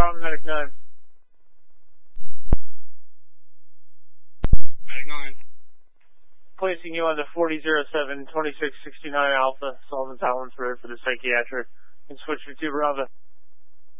Bravo, Medic 9. Medic 9. Placing you on the 4007 2669 Alpha, Sullivan Tolerance Road for the psychiatric. And switch you to Bravo.